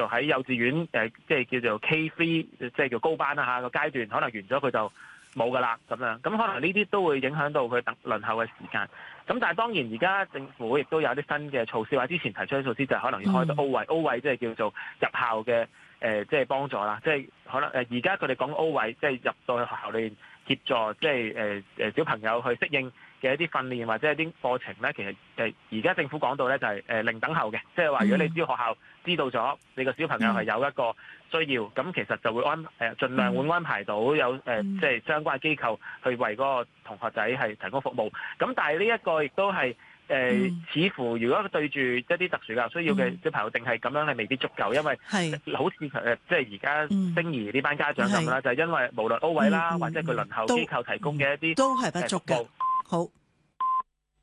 喺幼稚園即係叫做 K3，即係叫高班啦嚇個階段，可能完咗佢就冇噶啦咁樣。咁可能呢啲都會影響到佢等輪候嘅時間。咁但係當然而家政府亦都有啲新嘅措施，或者之前提出嘅措施就係可能要開到 O 位，O 位即係叫做入校嘅即係幫助啦。即係可能而家佢哋講 O 位，即係入到去學校裏面協助，即係小朋友去適應嘅一啲訓練或者一啲課程咧，其實而家政府講到咧就係零等候嘅，即係話如果你只要學校知道咗你個小朋友係有一個需要，咁其實就會盡量會安排到有即係相關機構去為嗰個同學仔係提供服務。咁但係呢一個亦都係似乎如果對住一啲特殊教育需要嘅小朋友，定係咁樣係未必足夠，因為好似即係而家星兒呢班家長咁啦，就係因為無論 O 位啦，或者佢輪候機構提供嘅一啲都係不足嘅。好。